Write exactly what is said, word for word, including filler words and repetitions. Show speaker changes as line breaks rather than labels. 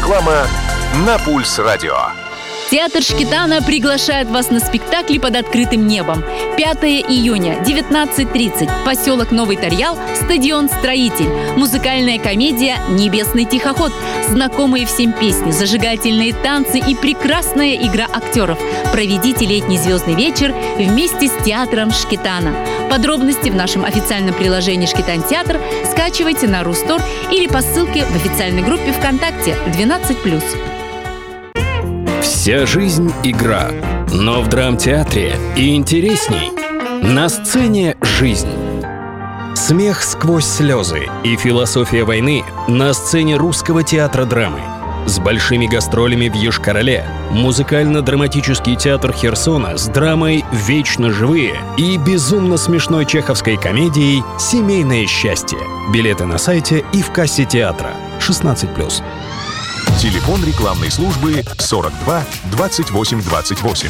Реклама на Пульс Радио.
Театр Шкитана приглашает вас на спектакли под открытым небом. пятого июня, девятнадцать тридцать, поселок Новый Тарьял, стадион «Строитель». Музыкальная комедия «Небесный тихоход». Знакомые всем песни, зажигательные танцы и прекрасная игра актеров. Проведите летний звездный вечер вместе с театром Шкитана. Подробности в нашем официальном приложении «Шкитан Театр» скачивайте на Рустор или по ссылке в официальной группе ВКонтакте двенадцать плюс.
Вся жизнь — игра, но в драмтеатре и интересней. На сцене жизнь. Смех сквозь слезы и философия войны на сцене Русского театра драмы. С большими гастролями в Йошкар-Оле музыкально-драматический театр Херсона с драмой «Вечно живые» и безумно смешной чеховской комедией «Семейное счастье». Билеты на сайте и в кассе театра. шестнадцать плюс.
Телефон рекламной службы сорок два двадцать восемь двадцать восемь.